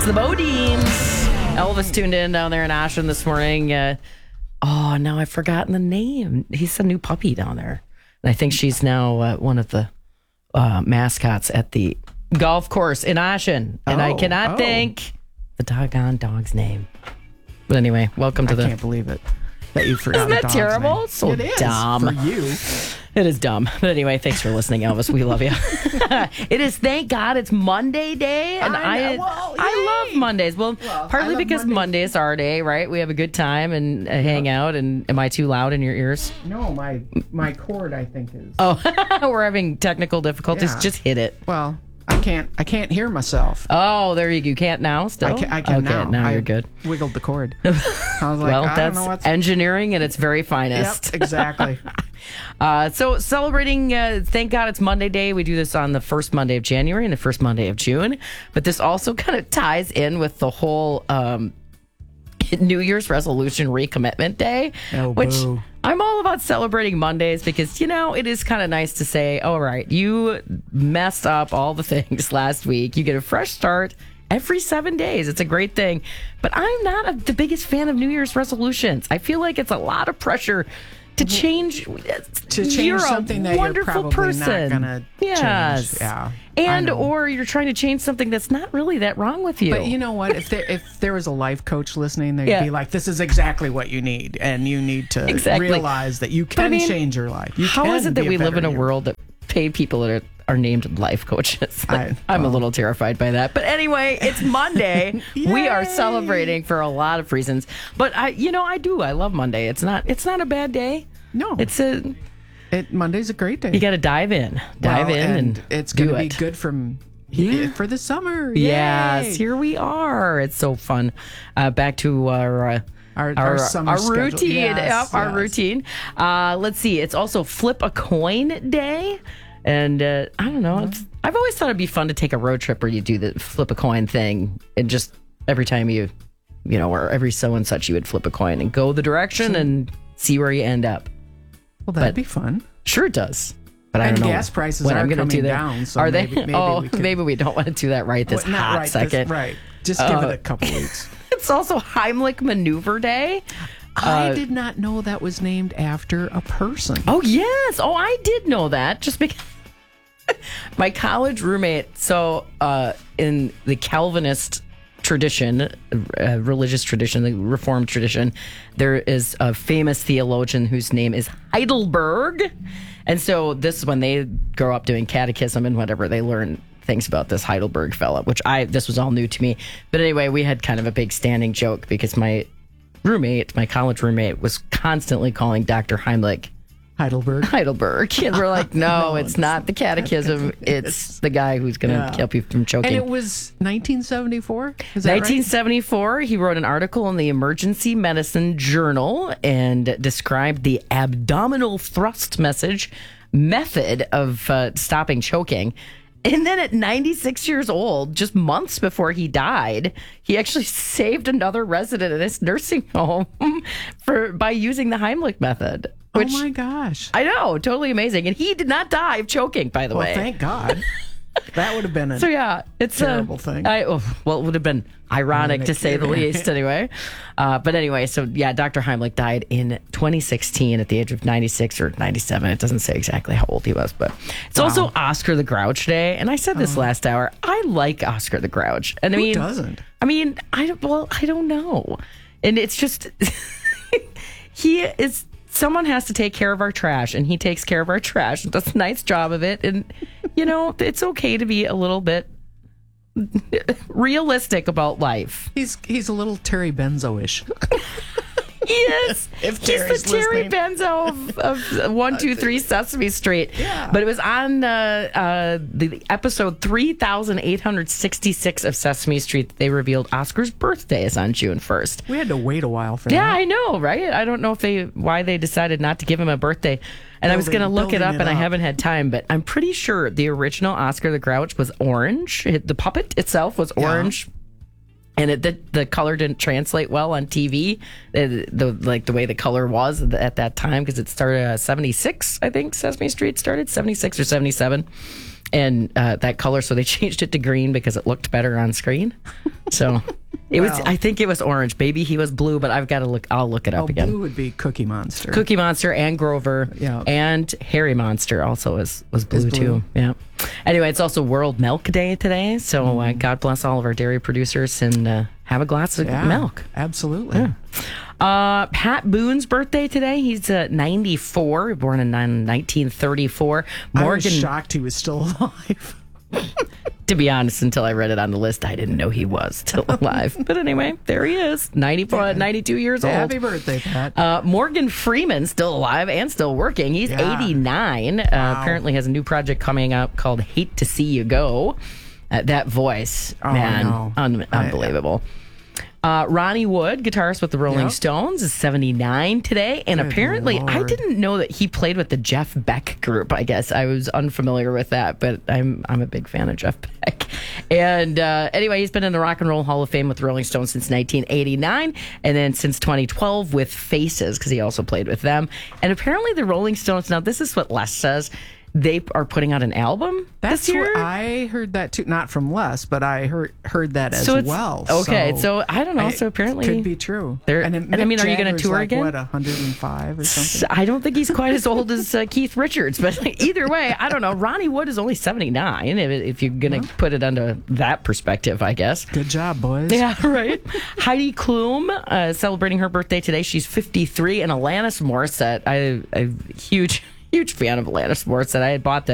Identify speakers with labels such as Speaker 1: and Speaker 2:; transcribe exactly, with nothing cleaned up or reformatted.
Speaker 1: It's the Bodines. Elvis tuned in down there in Ashland this morning. Uh, oh, now I've forgotten the name. He's a new puppy down there. And I think she's now uh, one of the uh, mascots at the golf course in Ashland. And
Speaker 2: oh,
Speaker 1: I cannot
Speaker 2: oh.
Speaker 1: think the doggone dog's name. But anyway, welcome to
Speaker 2: I
Speaker 1: the...
Speaker 2: I can't believe it. That you forgot.
Speaker 1: Isn't that terrible?
Speaker 2: Name.
Speaker 1: So
Speaker 2: it is
Speaker 1: dumb.
Speaker 2: For you.
Speaker 1: It is dumb. But anyway, thanks for listening, Elvis. We love you. It is, thank God, it's Monday day. And I
Speaker 2: I, well,
Speaker 1: I love Mondays. Well,
Speaker 2: well
Speaker 1: partly because
Speaker 2: Mondays.
Speaker 1: Monday is our day, right? We have a good time and uh, hang out. And am I too loud in your ears?
Speaker 2: No, my my cord, I think, is...
Speaker 1: Oh, we're having technical difficulties.
Speaker 2: Yeah.
Speaker 1: Just hit it.
Speaker 2: Well, I can't I can't hear myself.
Speaker 1: Oh, there you go. You can't now still?
Speaker 2: I can, I can
Speaker 1: okay,
Speaker 2: now.
Speaker 1: now
Speaker 2: I
Speaker 1: you're good.
Speaker 2: Wiggled the cord. I was like,
Speaker 1: Well,
Speaker 2: I
Speaker 1: that's
Speaker 2: don't know what's...
Speaker 1: engineering at its very finest.
Speaker 2: Yep, exactly.
Speaker 1: Uh, so celebrating, uh, thank God it's Monday Day. We do this on the first Monday of January and the first Monday of June. But this also kind of ties in with the whole um, New Year's resolution recommitment day,
Speaker 2: Oh,
Speaker 1: which
Speaker 2: boo.
Speaker 1: I'm all about celebrating Mondays because, you know, it is kind of nice to say, all right, you messed up all the things last week. You get a fresh start every seven days. It's a great thing. But I'm not a, the biggest fan of New Year's resolutions. I feel like it's a lot of pressure to change
Speaker 2: To change
Speaker 1: you're
Speaker 2: something
Speaker 1: a
Speaker 2: that
Speaker 1: wonderful
Speaker 2: you're probably
Speaker 1: person.
Speaker 2: not going to
Speaker 1: yes.
Speaker 2: change. Yeah.
Speaker 1: And
Speaker 2: I know.
Speaker 1: or you're trying to change something that's not really that wrong with you.
Speaker 2: But you know what? If there if there was a life coach listening, they'd
Speaker 1: Yeah.
Speaker 2: be like, "This is exactly what you need, and you need to
Speaker 1: Exactly.
Speaker 2: realize that you
Speaker 1: But I
Speaker 2: can
Speaker 1: mean,
Speaker 2: change your life." You
Speaker 1: how
Speaker 2: can
Speaker 1: is it that
Speaker 2: be
Speaker 1: we live
Speaker 2: better
Speaker 1: in a
Speaker 2: you.
Speaker 1: world that paid people that are, are named life coaches?
Speaker 2: I-
Speaker 1: I'm a
Speaker 2: well.
Speaker 1: little terrified by that. But anyway, it's Monday. We are
Speaker 2: Yay.
Speaker 1: celebrating for a lot of reasons. But I, you know, I do. I love Monday. It's not. It's not a bad day.
Speaker 2: No,
Speaker 1: It's a.
Speaker 2: it, Monday's a great day.
Speaker 1: You got to dive in. Dive
Speaker 2: Well,
Speaker 1: in, and,
Speaker 2: it's
Speaker 1: do
Speaker 2: going to be
Speaker 1: it.
Speaker 2: good from
Speaker 1: Yeah.
Speaker 2: for the summer.
Speaker 1: Yes,
Speaker 2: Yay.
Speaker 1: here we are. It's so fun. Uh, back to our uh,
Speaker 2: Our- our summer
Speaker 1: our
Speaker 2: schedule.
Speaker 1: routine.
Speaker 2: Yes,
Speaker 1: Yep, our
Speaker 2: yes.
Speaker 1: routine. Uh, let's see. It's also flip a coin day, and uh, I don't know. It's, I've always thought it'd be fun to take a road trip where you do the flip a coin thing, and just every time you, you know, or every so and such, you would flip a coin and go the direction and see where you end up.
Speaker 2: Well, that'd
Speaker 1: but-
Speaker 2: be fun.
Speaker 1: Sure, it does. But I
Speaker 2: And
Speaker 1: don't know
Speaker 2: gas prices
Speaker 1: when
Speaker 2: are
Speaker 1: I'm gonna
Speaker 2: coming
Speaker 1: do that.
Speaker 2: down, so
Speaker 1: are they?
Speaker 2: maybe- maybe
Speaker 1: oh,
Speaker 2: we could-
Speaker 1: maybe we don't want to do that right this
Speaker 2: Well, not
Speaker 1: hot
Speaker 2: right this-
Speaker 1: second.
Speaker 2: right. Just give
Speaker 1: Uh,
Speaker 2: it a couple weeks.
Speaker 1: It's also Heimlich Maneuver Day.
Speaker 2: I
Speaker 1: Uh,
Speaker 2: did not know that was named after a person.
Speaker 1: Oh, yes. Oh, I did know that just because my college roommate. So, uh, in the Calvinist tradition, uh, religious tradition, the Reformed tradition, there is a famous theologian whose name is Heidelberg. And so, this is when they grow up doing catechism and whatever, they learn things about this Heidelberg fella, which I, this was all new to me. But anyway, we had kind of a big standing joke because my roommate, my college roommate, was constantly calling Doctor Heimlich
Speaker 2: Heidelberg.
Speaker 1: Heidelberg. And we're like, no,
Speaker 2: No,
Speaker 1: it's,
Speaker 2: it's
Speaker 1: not the catechism. It's the guy who's going to
Speaker 2: Yeah.
Speaker 1: help you from choking.
Speaker 2: And it was nineteen seventy-four? Is that
Speaker 1: nineteen
Speaker 2: right?
Speaker 1: seventy-four, he wrote an article in the Emergency Medicine Journal and described the abdominal thrust message method of uh, stopping choking. And then at ninety-six years old, just months before he died, he actually saved another resident in his nursing home for by using the Heimlich method. Which,
Speaker 2: oh my gosh.
Speaker 1: I know, totally amazing. And he did not die of choking, by the
Speaker 2: Well,
Speaker 1: way.
Speaker 2: thank God. That would have been a
Speaker 1: So yeah, it's
Speaker 2: terrible
Speaker 1: a
Speaker 2: thing.
Speaker 1: I, oh, well, it would have been ironic
Speaker 2: Ironic,
Speaker 1: to say the
Speaker 2: yeah.
Speaker 1: least, anyway. Uh, but anyway, so yeah, Doctor Heimlich died in twenty sixteen at the age of ninety-six or ninety-seven. It doesn't say exactly how old he was, but it's also Oscar the Grouch Day. And I said this last hour. I like Oscar the Grouch, and I
Speaker 2: Who
Speaker 1: mean,
Speaker 2: doesn't?
Speaker 1: I mean, I don't- well, I don't know, and it's just he is. Someone has to take care of our trash, and he takes care of our trash and does a nice job of it. And, you know, it's okay to be a little bit realistic about life.
Speaker 2: He's he's a little Terry Benzo-ish.
Speaker 1: Yes.
Speaker 2: If
Speaker 1: He's the
Speaker 2: Terry's
Speaker 1: Terry
Speaker 2: listening.
Speaker 1: Benzo of, of one two three Sesame Street.
Speaker 2: Yeah.
Speaker 1: But it was on uh, uh, the episode three thousand eight hundred sixty-six of Sesame Street that they revealed Oscar's birthday is on June first.
Speaker 2: We had to wait a while for
Speaker 1: Yeah,
Speaker 2: that.
Speaker 1: I know, right? I don't know if they why they decided not to give him a birthday. And I was going to
Speaker 2: Building-
Speaker 1: look it
Speaker 2: building
Speaker 1: up,
Speaker 2: it
Speaker 1: and I
Speaker 2: up.
Speaker 1: haven't had time. But I'm pretty sure the original Oscar the Grouch was orange. It- The puppet itself was
Speaker 2: Yeah.
Speaker 1: orange, and it, the the color didn't translate well on T V. The, the like the way the color was at that time because it started uh, seventy-six, I think. Sesame Street started seventy-six or seventy-seven. And uh, that color, so they changed it to green because it looked better on screen. So it was.
Speaker 2: Well.
Speaker 1: I think it was orange. Maybe he was blue, but I've got to look. I'll look it up
Speaker 2: Oh,
Speaker 1: again.
Speaker 2: blue would be Cookie Monster.
Speaker 1: Cookie Monster and Grover,
Speaker 2: Yeah.
Speaker 1: and Harry Monster also was was blue,
Speaker 2: Is blue.
Speaker 1: too. Yeah. Anyway, it's also World Milk Day today, so
Speaker 2: Mm-hmm.
Speaker 1: uh, God bless all of our dairy producers and uh, have a glass of
Speaker 2: Yeah,
Speaker 1: milk.
Speaker 2: Absolutely.
Speaker 1: Uh, Pat Boone's birthday today. He's uh, ninety-four, born in nineteen thirty-four.
Speaker 2: I was
Speaker 1: Morgan,
Speaker 2: shocked he was still alive.
Speaker 1: to be honest, until I read it on the list, I didn't know he was still alive. But anyway, there he is, ninety-four, ninety-two years old.
Speaker 2: Happy birthday, Pat.
Speaker 1: Uh, Morgan Freeman's still alive and still working. He's
Speaker 2: Yeah.
Speaker 1: eighty-nine. Uh, apparently has a new project coming up called Hate to See You Go. Uh, that voice,
Speaker 2: Oh,
Speaker 1: man,
Speaker 2: no.
Speaker 1: un-
Speaker 2: I-
Speaker 1: unbelievable. Uh, Ronnie Wood, guitarist with the Rolling
Speaker 2: Yep.
Speaker 1: Stones, is seventy-nine today. And
Speaker 2: Good
Speaker 1: apparently, I
Speaker 2: Lord.
Speaker 1: didn't know that he played with the Jeff Beck group. I guess I was unfamiliar with that, but I'm I'm a big fan of Jeff Beck. And uh, anyway, he's been in the Rock and Roll Hall of Fame with the Rolling Stones since nineteen eighty-nine, and then since twenty twelve with Faces, because he also played with them. And apparently, the Rolling Stones, now this is what Les says, they are putting out an album
Speaker 2: That's
Speaker 1: this year.
Speaker 2: what I heard that too. Not from Les, but I heard heard that as
Speaker 1: So it's-
Speaker 2: well.
Speaker 1: okay, so I don't know, so
Speaker 2: it
Speaker 1: apparently
Speaker 2: could be true.
Speaker 1: they're-
Speaker 2: and,
Speaker 1: and I mean, are you gonna
Speaker 2: Jagger's
Speaker 1: tour
Speaker 2: like,
Speaker 1: again?
Speaker 2: What, one hundred five or something?
Speaker 1: I don't think he's quite as old as uh, Keith Richards, but either way, I don't know. Ronnie Wood is only seventy-nine, if, if you're going to put it under that perspective, I guess.
Speaker 2: Good job, boys.
Speaker 1: Yeah, right. Heidi Klum uh, celebrating her birthday today. She's fifty-three, and Alanis Morissette. I, I'm a huge, huge fan of Alanis Morissette. I had bought the